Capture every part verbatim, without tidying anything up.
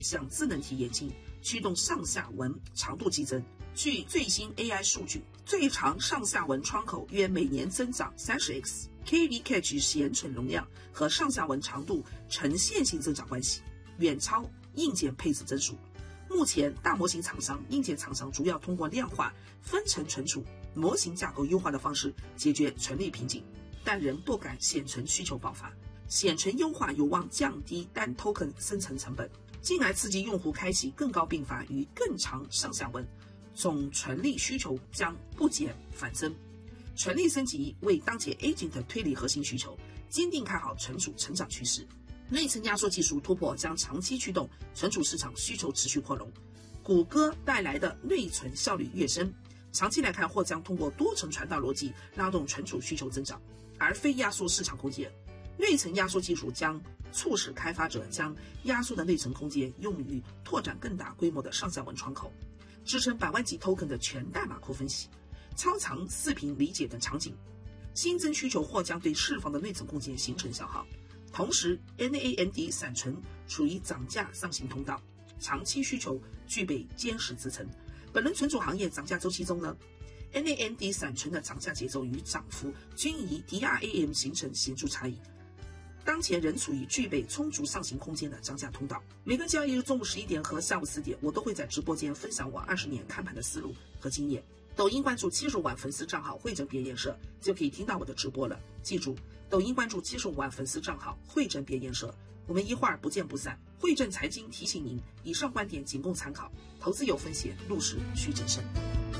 向智能体眼镜，驱动上下文长度激增。据最新 A I 数据，最长上下文窗口约每年增长 三十 x，K V Cache 显存容量和上下文长度呈线性增长关系，远超硬件配置增速。目前大模型厂商、硬件厂商主要通过量化、分层存储、模型架构优化的方式解决存力瓶颈，但仍不赶显存需求爆发。显存优化有望降低单 token 生成成本，进而刺激用户开启更高并发与更长上下文，总存力需求将不减反增。存力升级为当前 Agent 推理核心需求，坚定看好存储成长趋势。内层压缩技术突破将长期驱动存储市场需求持续扩容，谷歌带来的内存效率跃升，长期来看或将通过多层传导逻辑拉动存储需求增长，而非压缩市场空间。内层压缩技术将促使开发者将压缩的内存空间用于拓展更大规模的上下文窗口，支撑百万级 token 的全代码库分析、超长视频理解等场景。新增需求或将对释放的内存空间形成消耗。同时 N A N D 闪存处于涨价上行通道，长期需求具备坚实支撑。本轮存储行业涨价周期中呢， N A N D 闪存的涨价节奏与涨幅均以 D R A M 形成显著差异，当前仍处于具备充足上行空间的涨价通道。每个交易日中午十一点和下午四点，我都会在直播间分享我二十年看盘的思路和经验。抖音关注七十五万粉丝账号汇整别研社，就可以听到我的直播了。记住，抖音关注七十五万粉丝账号汇整别研社，我们一会儿不见不散。汇整财经提醒您，以上观点仅供参考，投资有风险，入市需谨慎。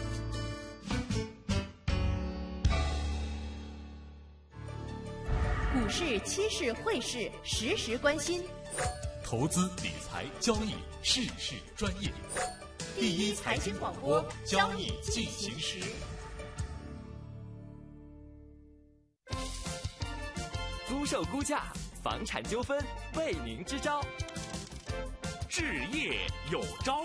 股市、期市、汇市，时时关心。 投资理财交易，事事专业。第一财经广播，交易进行时。 租售估价，房产纠纷，为您支招。置业有招。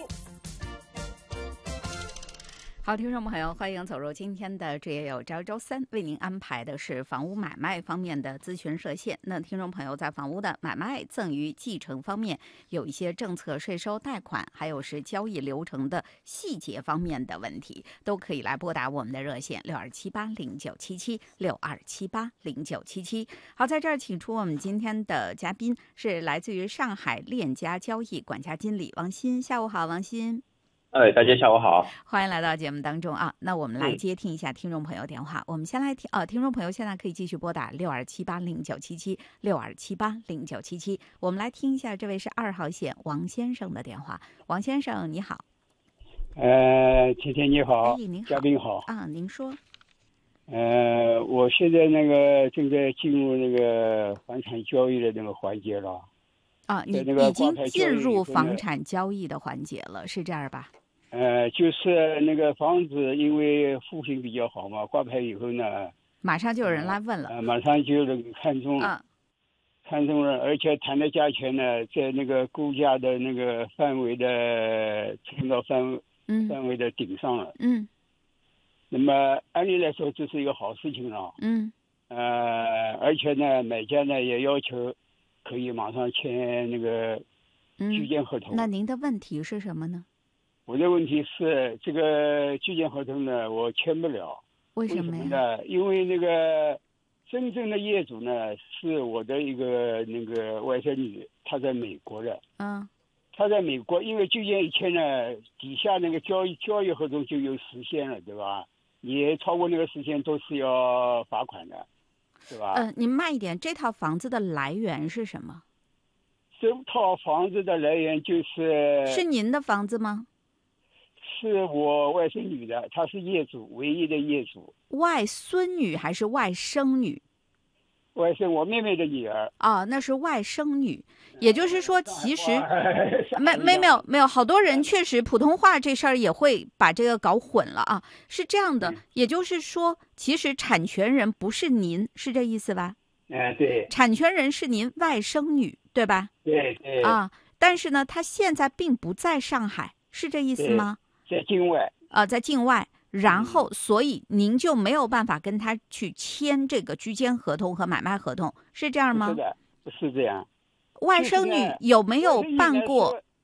好，听众朋友，欢迎走入今天的置业有招周三，为您安排的是房屋买卖方面的咨询热线。那听众朋友在房屋的买卖、赠与、继承方面有一些政策、税收、贷款，还有是交易流程的细节方面的问题，都可以来拨打我们的热线六二七八零九七七六二七八零九七七。好，在这儿请出我们今天的嘉宾是来自于上海链家交易管家经理王鑫。下午好，王鑫。 哎，大家下午好， 欢迎来到节目当中啊。那我们来接听一下听众朋友电话。嗯、我们先来听啊，听众朋友现在可以继续拨打六二七八零九七七六二七八零九七七。我们来听一下，这位是二号线王先生的电话。王先生你好。 呃，甜甜你好， 哎、您好， 嘉宾好啊，您说。 呃，我现在那个正在进入那个房产交易的那个环节了。 啊，你已经进入房产交易的环节了，是这样吧？ 呃，就是那个房子，因为户型比较好嘛，挂牌以后呢， 马上就有人来问了， 呃、马上就有人看中了， 啊、 看中了，而且谈的价钱呢，在那个估价的那个范围的冲到范嗯范围的顶上了， 嗯， 那么按理来说这是一个好事情了， 嗯， 呃，而且呢，买家呢也要求可以马上签那个居间合同。 嗯、那您的问题是什么呢？ 我的问题是这个居间合同呢，我签不了。 为什么呀？ 为什么呢？因为那个真正的业主呢，是我的一个那个外甥女，她在美国的。 嗯。 她在美国，因为居间一签呢，底下那个交易交易合同就有时限了，对吧？你超过那个时限都是要罚款的，对吧？ 嗯、呃，您慢一点，这套房子的来源是什么？ 这套房子的来源就是是您的房子吗？ 是我外甥女的，她是业主，唯一的业主。 外孙女还是外甥女？ 外甥，我妹妹的女儿。 啊、哦，那是外甥女。也就是说，其实没没没有没有，好多人确实普通话这事儿也会把这个搞混了啊。是这样的，也就是说，其实产权人不是您，是这意思吧？ 哎、呃，对。 产权人是您外甥女，对吧？ 对对。 啊，但是呢，她现在并不在上海，是这意思吗？ 在境外。 啊、呃，在境外。然后，所以您就没有办法跟他去签这个居间合同和买卖合同，是这样吗？ 是的，是这样。 外甥女有没有办过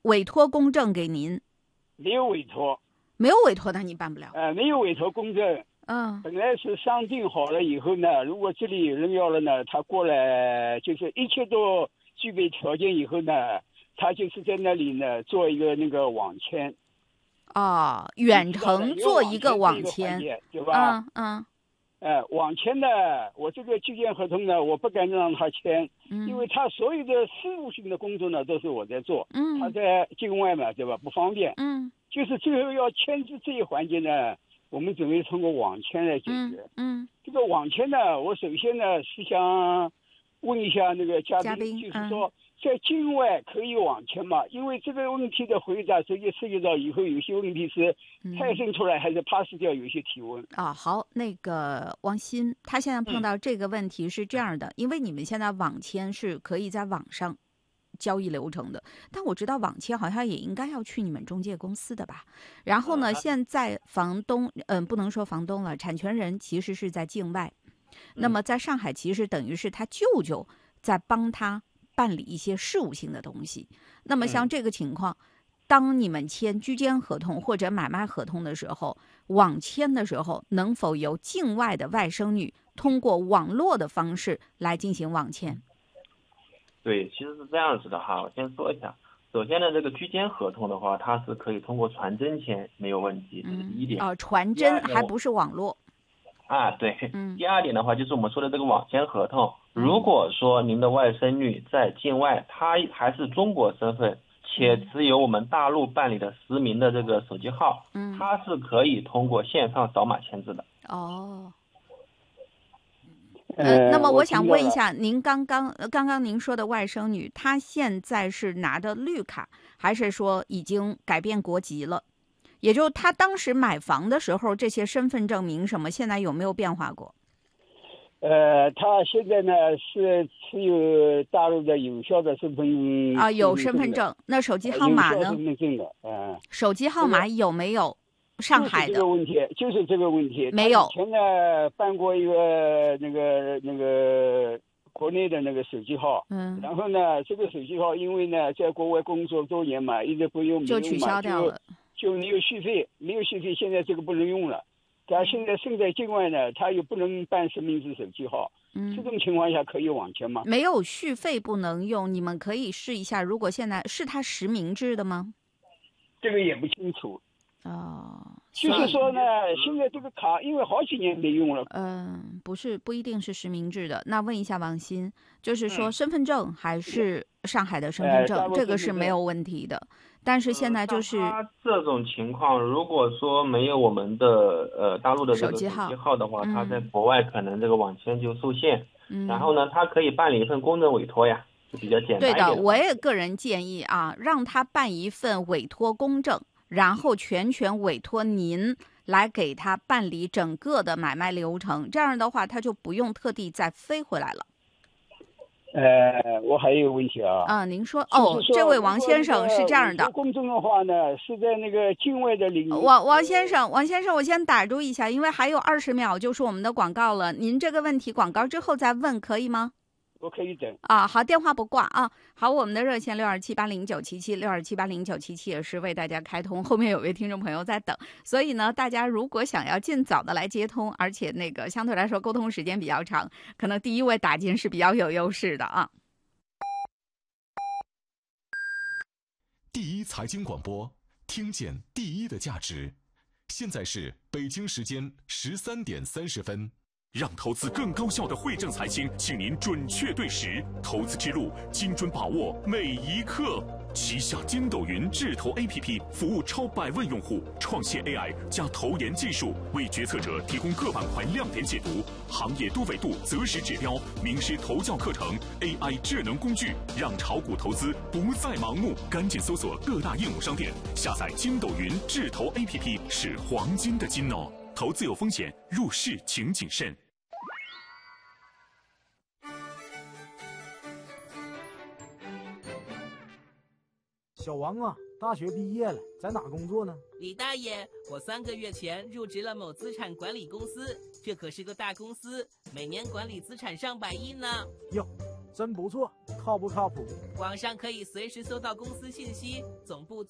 委托公证给您？ 没有委托。 没有委托，那你办不了。 呃，没有委托公证。 嗯， 本来是商定好了以后呢，如果这里有人要了呢，他过来就是一切都具备条件以后呢，他就是在那里呢做一个那个网签。 哦，远程做一个网签， 对吧？ 嗯嗯。 呃，网签呢，我这个居间合同呢，我不敢让他签， 嗯， 因为他所有的事务性的工作呢，都是我在做， 嗯， 他在境外嘛，对吧？不方便， 嗯， 就是最后要签字这一环节呢，我们准备通过网签来解决。 嗯，嗯这个网签呢，我首先呢是想问一下那个嘉宾， 嘉宾就是说。嗯在境外可以网签吗？因为这个问题的回答，直接涉及到以后有些问题是派生出来还是 pass 掉有些提问。 啊、哦，好，那个王鑫，他现在碰到这个问题是这样的，嗯、因为你们现在网签是可以在网上交易流程的，但我知道网签好像也应该要去你们中介公司的吧？然后呢，现在房东，嗯，不能说房东了，产权人其实是在境外，那么在上海其实等于是他舅舅在帮他办理一些事务性的东西。那么像这个情况，嗯、当你们签居间合同或者买卖合同的时候，网签的时候，能否由境外的外甥女通过网络的方式来进行网签？ 对，其实是这样子的哈，我先说一下。首先呢，这个居间合同的话，它是可以通过传真签，没有问题，这是第一点。 哦、嗯呃，传真还不是网络。 啊，对。 嗯。 第二点的话，就是我们说的这个网签合同。如果说您的外甥女在境外，她还是中国身份，且持有我们大陆办理的实名的这个手机号， 嗯， 她是可以通过线上扫码签字的。 哦。呃，那么我想问一下， 呃、 您刚刚刚刚您说的外甥女，她现在是拿的绿卡，还是说已经改变国籍了？也就是她当时买房的时候，这些身份证明什么，现在有没有变化过？ 呃，他现在呢是持有大陆的有效的身份啊，有身份证。那手机号码呢？ 身份证的，嗯。 手机号码有没有上海的？ 就是这个问题，就是这个问题。 没有。 以前呢办过一个那个那个国内的那个手机号， 嗯。 然后呢，这个手机号因为呢在国外工作多年嘛，一直不用， 就取消掉了， 就没有续费，没有续费，现在这个不能用了。他现在身在境外呢，他又不能办实名制手机号， 嗯， 这种情况下可以网签吗？ 没有续费不能用，你们可以试一下。如果现在是他实名制的吗？ 这个也不清楚。 哦， 就是说呢，现在这个卡因为好几年没用了。 嗯，不是，不一定是实名制的。那问一下王鑫，就是说身份证还是上海的身份证， 嗯、 这个是没有问题的。但是现在就是、 呃、他这种情况，如果说没有我们的呃大陆的这个手机号的话，他、嗯、在国外可能这个网签就受限。嗯，然后呢，他可以办理一份公证委托呀，就比较简单一点。 对的，我也个人建议啊，让他办一份委托公证，然后全权委托您来给他办理整个的买卖流程，这样的话他就不用特地再飞回来了。 呃，我还有一个问题啊。 啊，您说哦，这位王先生是这样的。 公证的话呢，是在那个境外的领域。 王王先生，王先生，我先打住一下，因为还有二十秒就是我们的广告了。您这个问题广告之后再问可以吗？ 我可以等啊，好，电话不挂啊。好，我们的热线六二七八零九七七，六二七八零九七七也是为大家开通，后面有位听众朋友在等，所以呢，大家如果想要尽早的来接通，而且那个相对来说沟通时间比较长，可能第一位打进是比较有优势的啊。 第一财经广播，听见第一的价值。现在是北京时间十三点三十分。 让投资更高效的惠正财经，请您准确对时，投资之路精准把握每一刻。旗下筋斗云智投 A P P 服务超百万用户，创新 A I 加投研技术，为决策者提供各板块亮点解读、行业多维度择时指标、名师投教课程、A I 智能工具，让炒股投资不再盲目。赶紧搜索各大应用商店，下载筋斗云智投 A P P， 是黄金的金哦。投资有风险，入市请谨慎。 小王啊，大学毕业了，在哪工作呢？ 李大爷，我三个月前入职了某资产管理公司，这可是个大公司，每年管理资产上百亿呢。 哟， 真不错，靠不靠谱？ 网上可以随时搜到公司信息，总部